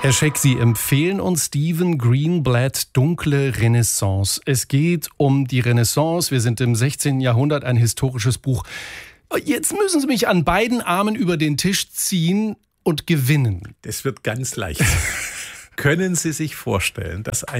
Herr Scheck, Sie empfehlen uns Stephen Greenblatt Dunkle Renaissance. Es geht um die Renaissance. Wir sind im 16. Jahrhundert, ein historisches Buch. Jetzt müssen Sie mich an beiden Armen über den Tisch ziehen und gewinnen. Das wird ganz leicht. Können Sie sich vorstellen, dass ein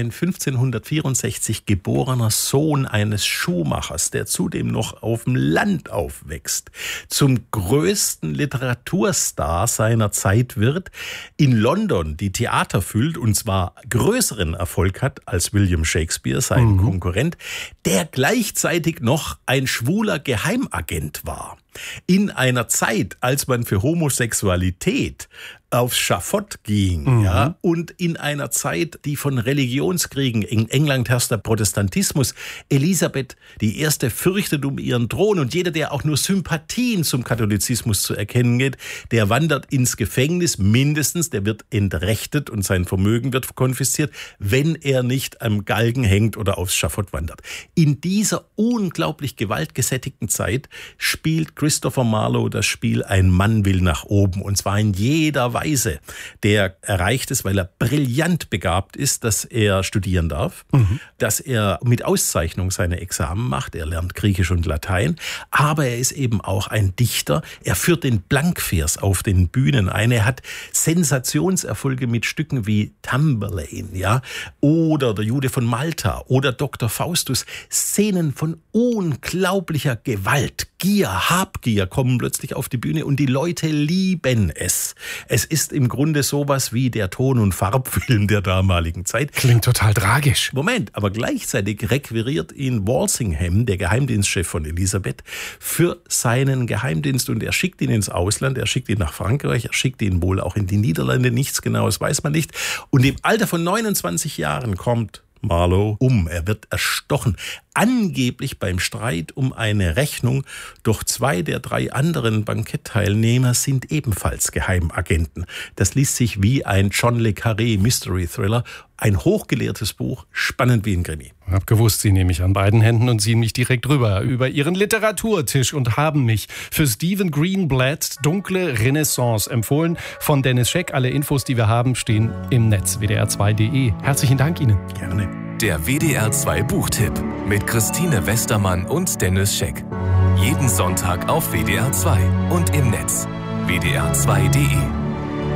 1564 geborener Sohn eines Schuhmachers, der zudem noch auf dem Land aufwächst, zum größten Literaturstar seiner Zeit wird, in London die Theater füllt und zwar größeren Erfolg hat als William Shakespeare, sein Konkurrent, der gleichzeitig noch ein schwuler Geheimagent war? In einer Zeit, als man für Homosexualität aufs Schafott ging, ja, und in einer Zeit, die von Religionskriegen, in England herrscht der Protestantismus, Elisabeth I. fürchtet um ihren Thron und jeder, der auch nur Sympathien zum Katholizismus zu erkennen geht, der wandert ins Gefängnis mindestens, der wird entrechtet und sein Vermögen wird konfisziert, wenn er nicht am Galgen hängt oder aufs Schafott wandert. In dieser unglaublich gewaltgesättigten Zeit spielt Christopher Marlowe das Spiel Ein Mann will nach oben, und zwar in jeder Weise. Der erreicht es, weil er brillant begabt ist, dass er studieren darf, dass er mit Auszeichnung seine Examen macht, er lernt Griechisch und Latein, aber er ist eben auch ein Dichter. Er führt den Blankvers auf den Bühnen ein, er hat Sensationserfolge mit Stücken wie Tamburlaine, ja, oder der Jude von Malta oder Dr. Faustus. Szenen von unglaublicher Gewalt, Gier, Habgier kommen plötzlich auf die Bühne und die Leute lieben es. Es ist im Grunde sowas wie der Ton- und Farbfilm der damaligen Zeit. Klingt total tragisch. Moment, aber gleichzeitig requiriert ihn Walsingham, der Geheimdienstchef von Elisabeth, für seinen Geheimdienst und er schickt ihn ins Ausland, er schickt ihn nach Frankreich, er schickt ihn wohl auch in die Niederlande, nichts Genaues weiß man nicht. Und im Alter von 29 Jahren kommt Marlowe um. Er wird erstochen. Angeblich beim Streit um eine Rechnung, doch 2 der 3 anderen Bankettteilnehmer sind ebenfalls Geheimagenten. Das liest sich wie ein John le Carré Mystery Thriller. Ein hochgelehrtes Buch, spannend wie ein Krimi. Ich habe gewusst, Sie nehmen mich an beiden Händen und ziehen mich direkt rüber über Ihren Literaturtisch und haben mich für Stephen Greenblatt Dunkle Renaissance empfohlen von Dennis Scheck. Alle Infos, die wir haben, stehen im Netz wdr2.de. Herzlichen Dank Ihnen. Gerne. Der WDR2 Buchtipp mit Christine Westermann und Dennis Scheck. Jeden Sonntag auf WDR2 und im Netz wdr2.de.